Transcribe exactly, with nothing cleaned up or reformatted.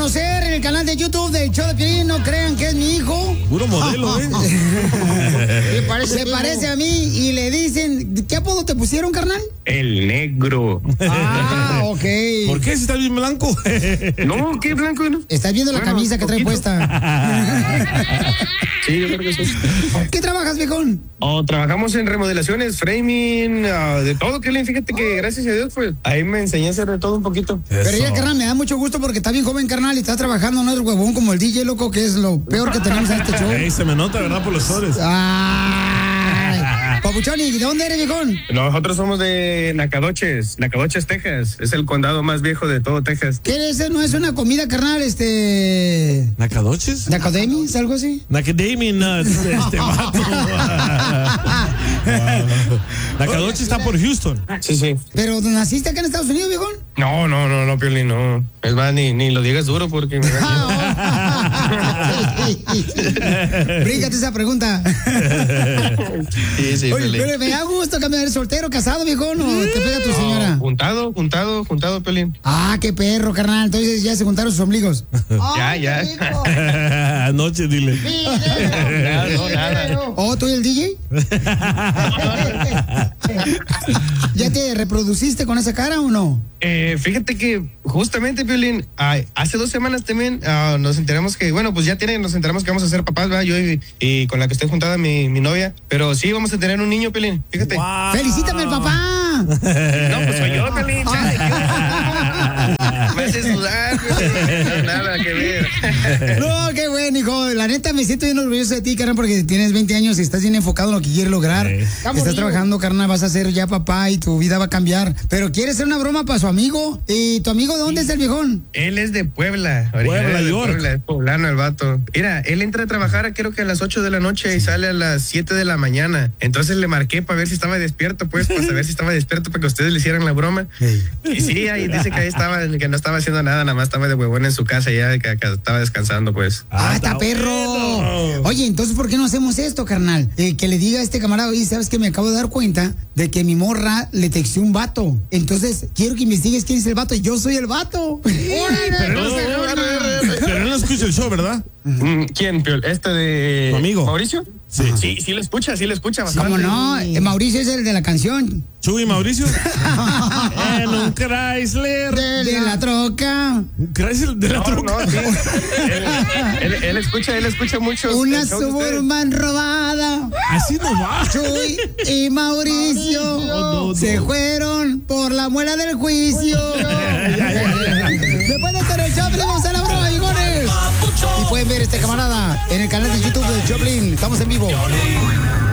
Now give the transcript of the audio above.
conocer en el canal de YouTube del show de Piolín. No crean que es mi hijo. Puro modelo, ¿eh? Se parece, Se parece a mí y le dicen... ¿Qué apodo te pusieron, carnal? El negro. Ah, ok. ¿Por qué si está bien blanco? No, ¿qué blanco? No? Estás viendo la Bueno, camisa que trae poquito. puesta. Sí, yo creo que sí. ¿Qué trabajas, viejón? Oh, trabajamos en remodelaciones, framing, uh, de todo, Piolín. Fíjate que gracias a Dios, pues, ahí me enseñé a hacer de todo un poquito. Pero Eso. ya, carnal, me da mucho gusto porque está bien joven, carnal, y está trabajando, no es huevón como el D J, loco, que es lo peor que tenemos en este show. Ey, se me nota, ¿verdad? Por los flores. Ay, Papuchón, ¿y de dónde eres, viejón? Nosotros somos de Nacogdoches, Nacogdoches, Texas. Es el condado más viejo de todo Texas. ¿Qué es? ¿No es una comida, carnal, este... ¿Nacadoches? ¿Nacademis, algo así? Nacademia Nuts, este vato. Nacadoches está por Houston. Sí, sí. ¿Pero naciste acá en Estados Unidos, viejón? No, no, no, no, Piolín, no. Es más, ni, ni lo digas duro porque me Brígate esa pregunta. Sí, sí, Oye, Piolín. pero me da gusto cambiar, soltero, casado, viejón, o te pega tu señora. Juntado, juntado, juntado, Piolín. Ah, qué perro, carnal. Entonces ya se juntaron sus ombligos. Ya, ya. Anoche, dile. Nada, no, nada. ¿Oh, tú y el D J? ¿Ya te reproduciste con esa cara o no? Eh, fíjate que justamente, Piolín, ah, hace dos semanas también ah, nos enteramos que, bueno, pues ya tienen, nos enteramos que vamos a ser papás, ¿verdad? Yo y, y con la que estoy juntada, mi, mi novia. Pero sí, vamos a tener un niño, Piolín. Fíjate. Wow. ¡Felicítame al papá! No, pues soy yo, Piolín. chale, ¿qué? Me haces dudar, Piolín. No, nada que ver. No, qué bueno, hijo. La neta, me siento bien orgulloso de ti, carnal, porque tienes veinte años y estás bien enfocado en lo que quieres lograr. Sí. Estás trabajando, carnal, vas a ser ya papá y tu vida va a cambiar. Pero quieres hacer una broma para su amigo. ¿Y tu amigo de dónde es el viejón? Él es de Puebla. Puebla, de York. Puebla, es poblano el vato. Mira, él entra a trabajar creo que a las ocho de la noche y sale a las siete de la mañana. Entonces le marqué para ver si estaba despierto, pues, para saber si estaba despierto para que ustedes le hicieran la broma. Y sí, ahí dice que ahí estaba, que no estaba haciendo nada, nada más estaba de huevón en su casa ya, que, que estaba descansando, pues. ¡Ah, está perro! bueno. Oye, entonces, ¿por qué no hacemos esto, carnal? Eh, que le diga a este camarada, oye, ¿sabes que me acabo de dar cuenta de que mi morra le texteó un vato? Entonces, quiero que investigues quién es el vato. Yo soy el vato. Pero no, pero no escucha el show, ¿verdad? Mm, ¿Quién, Piol? ¿Este de Tu amigo. Mauricio? Sí. Sí, sí lo escucha, sí lo escucha bastante. ¿Cómo no? Eh, Mauricio es el de la canción. Chuy Mauricio. En un Chrysler. De la troca. Chrysler de la No, troca. no, sí. él, él, él escucha, él escucha mucho. Una el show de ustedes. Suburban robada. Así no va. Chuy y Mauricio no, no. se fueron por la muela del juicio. Después de hacer el Choplin, vamos a la broma, hijones. Y pueden ver este camarada en el canal de YouTube de Choplin. Estamos en vivo.